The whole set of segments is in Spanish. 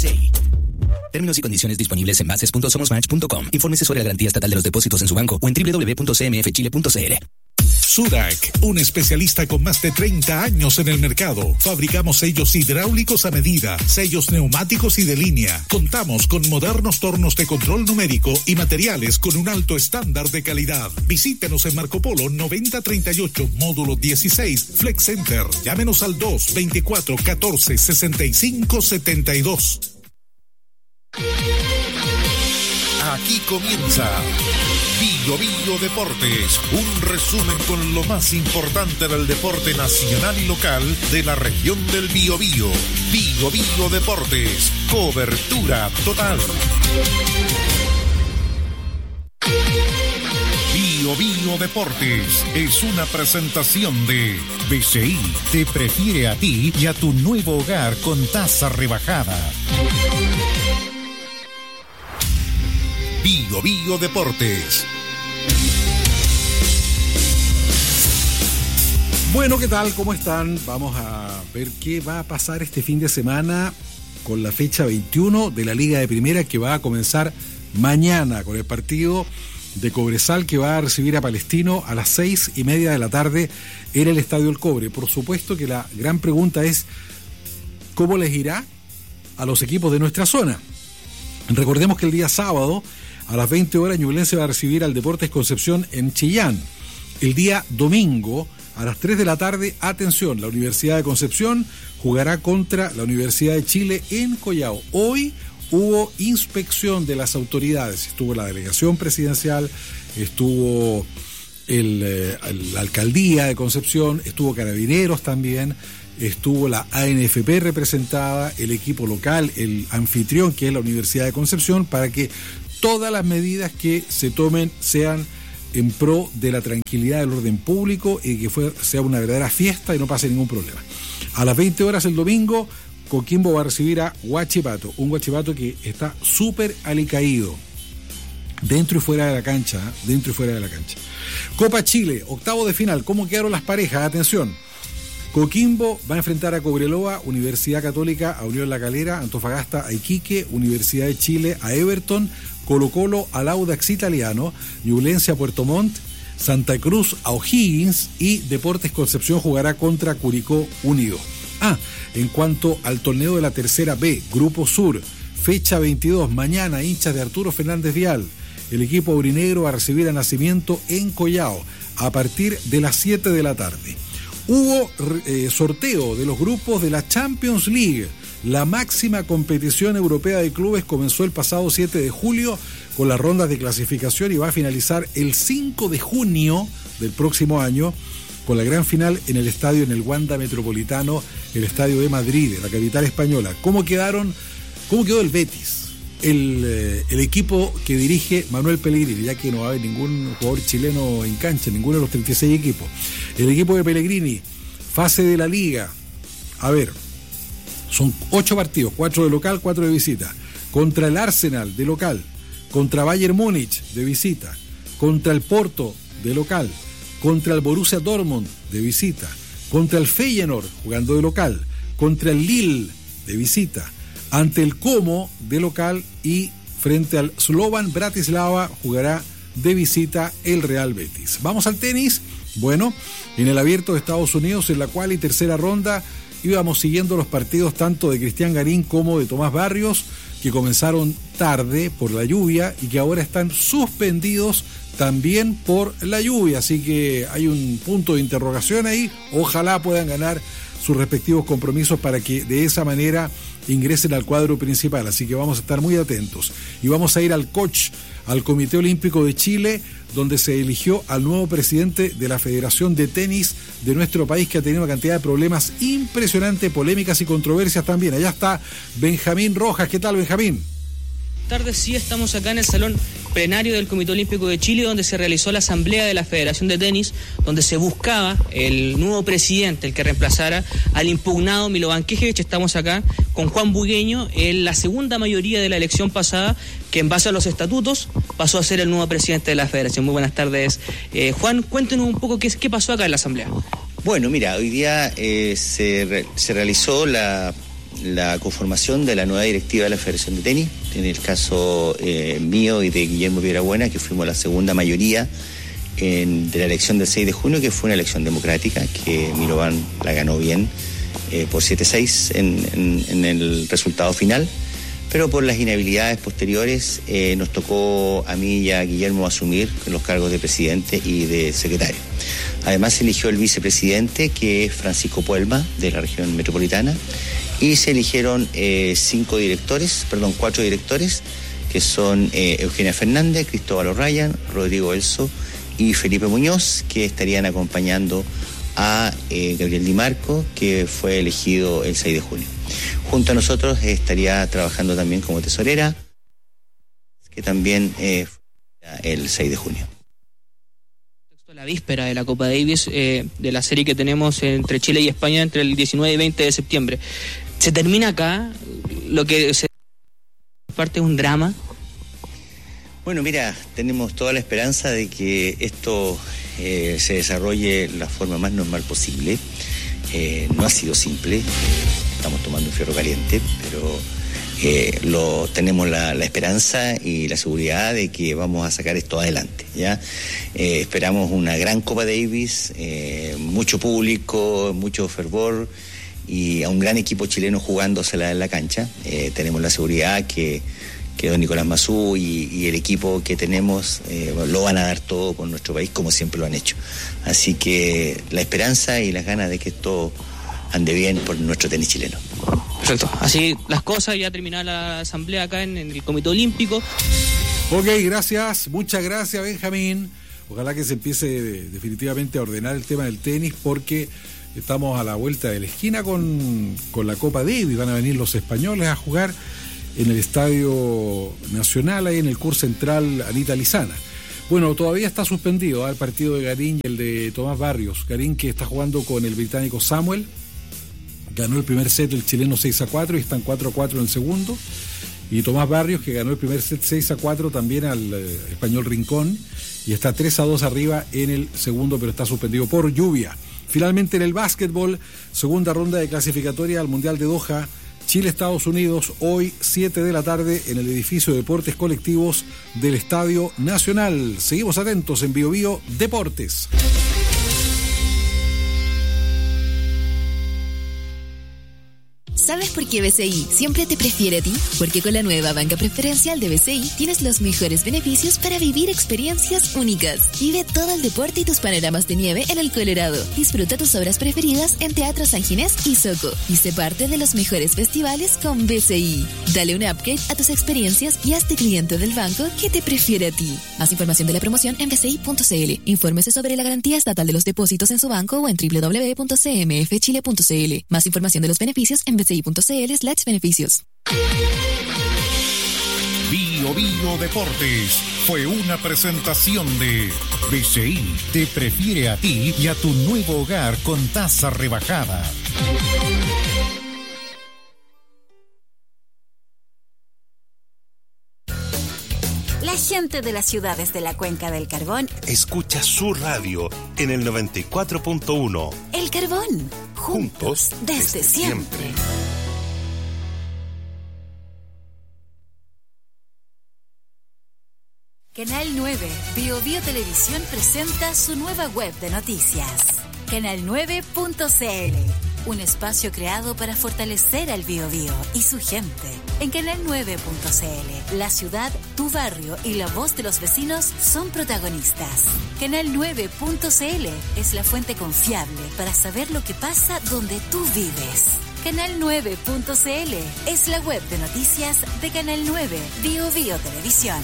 BCI. Términos y condiciones disponibles en bases.somosmatch.com. Infórmese sobre la garantía estatal de los depósitos en su banco o en www.cmfchile.cl. Surac, un especialista con más de 30 años en el mercado. Fabricamos sellos hidráulicos a medida, sellos neumáticos y de línea. Contamos con modernos tornos de control numérico y materiales con un alto estándar de calidad. Visítenos en Marco Polo 9038, módulo 16, Flex Center. Llámenos al 224-14-6572. Aquí comienza Bio Bio Deportes, un resumen con lo más importante del deporte nacional y local de la región del Biobío. Bio Bio Deportes, cobertura total. Bio Bio Deportes es una presentación de BCI. Te prefiere a ti y a tu nuevo hogar con tasa rebajada. Bio Bio Deportes. Bueno, ¿qué tal? ¿Cómo están? Vamos a ver qué va a pasar este fin de semana con la fecha 21 de la Liga de Primera, que va a comenzar mañana con el partido de Cobresal, que va a recibir a Palestino a las 6:30 de la tarde en el Estadio El Cobre. Por supuesto que la gran pregunta es ¿cómo les irá a los equipos de nuestra zona? Recordemos que el día sábado a las 20 horas Ñublense va a recibir al Deportes Concepción en Chillán. El día domingo a las 3 de la tarde, atención, la Universidad de Concepción jugará contra la Universidad de Chile en Collao. Hoy hubo inspección de las autoridades, estuvo la delegación presidencial, estuvo la alcaldía de Concepción, estuvo Carabineros también, estuvo la ANFP representada, el equipo local, el anfitrión que es la Universidad de Concepción, para que todas las medidas que se tomen sean en pro de la tranquilidad del orden público y que sea una verdadera fiesta y no pase ningún problema. A las 20 horas el domingo, Coquimbo va a recibir a Huachipato, un Huachipato que está súper alicaído, dentro y fuera de la cancha, Copa Chile, octavo de final, ¿cómo quedaron las parejas? Atención, Coquimbo va a enfrentar a Cobreloa, Universidad Católica a Unión La Calera, Antofagasta a Iquique, Universidad de Chile a Everton, Colo-Colo al Audax Italiano, Ñublense a Puerto Montt, Santa Cruz a O'Higgins y Deportes Concepción jugará contra Curicó Unido. En cuanto al torneo de la tercera B, Grupo Sur, fecha 22, mañana, hinchas de Arturo Fernández Vial, el equipo aurinegro va a recibir a Nacimiento en Collao a partir de las 7 de la tarde. Hubo sorteo de los grupos de la Champions League. La máxima competición europea de clubes comenzó el pasado 7 de julio con las rondas de clasificación y va a finalizar el 5 de junio del próximo año con la gran final en el Wanda Metropolitano, el estadio de Madrid, la capital española. ¿Cómo quedó el Betis? El equipo que dirige Manuel Pellegrini, ya que no va a haber ningún jugador chileno en cancha, ninguno de los 36 equipos. El equipo de Pellegrini, fase de la Liga. A ver, son 8 partidos, 4 de local, 4 de visita. Contra el Arsenal de local, contra Bayern Múnich de visita, contra el Porto de local, contra el Borussia Dortmund de visita, contra el Feyenoord jugando de local, contra el Lille de visita, ante el Como de local y frente al Slovan Bratislava jugará de visita el Real Betis. Vamos al tenis. Bueno, en el Abierto de Estados Unidos, en la cual y tercera ronda, íbamos siguiendo los partidos tanto de Cristian Garín como de Tomás Barrios, que comenzaron tarde por la lluvia y que ahora están suspendidos también por la lluvia. Así que hay un punto de interrogación ahí. Ojalá puedan ganar sus respectivos compromisos para que de esa manera ingresen al cuadro principal. Así que vamos a estar muy atentos. Y vamos a ir al Comité Olímpico de Chile, donde se eligió al nuevo presidente de la Federación de Tenis de nuestro país, que ha tenido una cantidad de problemas impresionantes, polémicas y controversias también. Allá está Benjamín Rojas. ¿Qué tal, Benjamín? Buenas tardes, sí, estamos acá en el Salón Plenario del Comité Olímpico de Chile, donde se realizó la asamblea de la Federación de Tenis, donde se buscaba el nuevo presidente, el que reemplazara al impugnado Milovan Knežević. Estamos acá con Juan Bugueño, en la segunda mayoría de la elección pasada, que en base a los estatutos pasó a ser el nuevo presidente de la Federación. Muy buenas tardes. Juan, cuéntenos un poco qué pasó acá en la asamblea. Bueno, mira, hoy día se realizó la conformación de la nueva directiva de la Federación de Tenis, en el caso mío y de Guillermo Piedrabuena, que fuimos la segunda mayoría de la elección del 6 de junio, que fue una elección democrática, que Milovan la ganó bien por 7-6 en el resultado final, pero por las inhabilidades posteriores nos tocó a mí y a Guillermo asumir los cargos de presidente y de secretario. Además se eligió el vicepresidente, que es Francisco Puelma, de la región metropolitana, y se eligieron 4 directores, que son Eugenia Fernández, Cristóbal O'Ryan, Rodrigo Elso y Felipe Muñoz, que estarían acompañando a Gabriel Di Marco, que fue elegido el 6 de junio. Junto a nosotros estaría trabajando también como tesorera, que también fue el 6 de junio. La víspera de la Copa Davis, de la serie que tenemos entre Chile y España entre el 19 y 20 de septiembre. ¿Se termina acá? Lo que se parte es un drama. Bueno, mira, tenemos toda la esperanza de que esto se desarrolle de la forma más normal posible. No ha sido simple, estamos tomando un fierro caliente, pero tenemos la esperanza y la seguridad de que vamos a sacar esto adelante, ¿ya? Esperamos una gran Copa Davis, mucho público, mucho fervor y a un gran equipo chileno jugándosela en la cancha. Tenemos la seguridad que don Nicolás Mazú y el equipo que tenemos lo van a dar todo por nuestro país, como siempre lo han hecho. Así que la esperanza y las ganas de que esto ande bien por nuestro tenis chileno. Perfecto. Así las cosas, ya terminada la asamblea acá en el Comité Olímpico. Ok, gracias, muchas gracias, Benjamín. Ojalá que se empiece definitivamente a ordenar el tema del tenis, porque estamos a la vuelta de la esquina con la Copa Davis. Van a venir los españoles a jugar en el Estadio Nacional, ahí en el Cur Central Anita Lizana. Bueno, todavía está suspendido el partido de Garín y el de Tomás Barrios. Garín, que está jugando con el británico Samuel, ganó el primer set el chileno 6-4 y están 4-4 en el segundo. Y Tomás Barrios, que ganó el primer set 6-4 también al español Rincón, y está 3-2 arriba en el segundo, pero está suspendido por lluvia. Finalmente, en el básquetbol, segunda ronda de clasificatoria al Mundial de Doha, Chile-Estados Unidos, hoy 7 de la tarde en el edificio de Deportes Colectivos del Estadio Nacional. Seguimos atentos en Bio Bio Deportes. ¿Sabes por qué BCI siempre te prefiere a ti? Porque con la nueva banca preferencial de BCI tienes los mejores beneficios para vivir experiencias únicas. Vive todo el deporte y tus panoramas de nieve en el Colorado. Disfruta tus obras preferidas en Teatro San Ginés y Soco. Y sé parte de los mejores festivales con BCI. Dale un upgrade a tus experiencias y hazte cliente del banco que te prefiere a ti. Más información de la promoción en bci.cl. Infórmese sobre la garantía estatal de los depósitos en su banco o en www.cmfchile.cl. Más información de los beneficios en bci.cl/beneficios. Bio Bio Deportes fue una presentación de BCI. Te prefiere a ti y a tu nuevo hogar con tasa rebajada. La gente de las ciudades de la Cuenca del Carbón escucha su radio en el 94.1. El Carbón, juntos desde siempre. Canal 9, Bio Bio Televisión presenta su nueva web de noticias. Canal9.cl, un espacio creado para fortalecer al Bio Bio y su gente. En Canal9.cl, la ciudad, tu barrio y la voz de los vecinos son protagonistas. Canal9.cl es la fuente confiable para saber lo que pasa donde tú vives. Canal9.cl es la web de noticias de Canal 9, Bio Bio Televisión.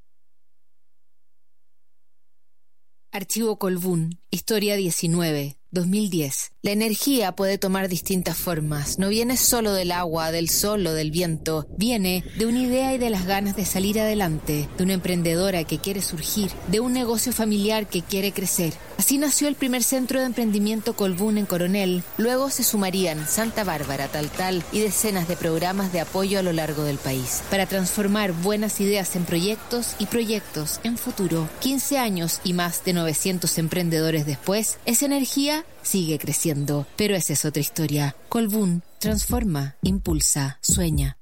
Archivo Colbún, Historia 19, 2010. La energía puede tomar distintas formas. No viene solo del agua, del sol o del viento. Viene de una idea y de las ganas de salir adelante, de una emprendedora que quiere surgir, de un negocio familiar que quiere crecer. Así nació el primer centro de emprendimiento Colbún en Coronel. Luego se sumarían Santa Bárbara, Taltal y decenas de programas de apoyo a lo largo del país para transformar buenas ideas en proyectos y proyectos en futuro. 15 años y más de 900 emprendedores después, esa energía sigue creciendo, pero esa es otra historia. Colbún transforma, impulsa, sueña.